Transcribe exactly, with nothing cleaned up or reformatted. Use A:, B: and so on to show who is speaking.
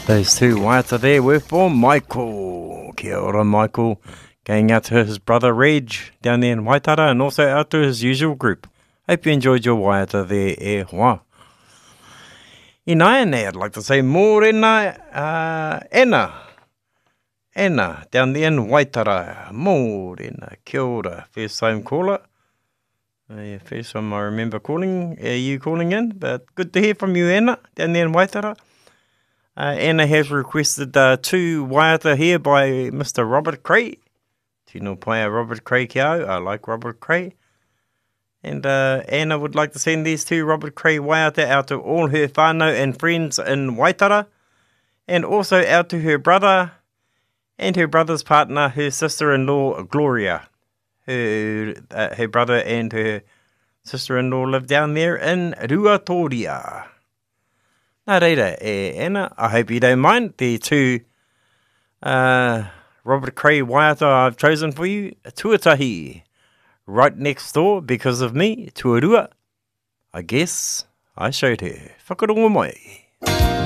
A: Those two waiata there were for Michael. Kia ora, Michael. Going out to his brother Reg down there in Waitara, and also out to his usual group. Hope you enjoyed your waiata there, e hoa. I nai nei, I'd like to say mōrena uh, Ena. Ena, down there in Waitara. Mōrena, kia ora. First time caller. Uh, yeah, first time I remember calling, uh, you calling in. But good to hear from you, Ena, down there in Waitara. Uh, Anna has requested uh, two waiata here by Mister Robert Cray. Tino Paia Robert Cray kia au. I like Robert Cray. And uh, Anna would like to send these two Robert Cray waiata out to all her whānau and friends in Waitara. And also out to her brother and her brother's partner, her sister-in-law Gloria. Her, uh, her brother and her sister-in-law live down there in Ruatoria. Nā reira, e Anna, I hope you don't mind the two uh, Robert Cray waiata I've chosen for you. Tuatahi, right next door because of me, Tuarua. I guess I showed her. Whakarongo mai.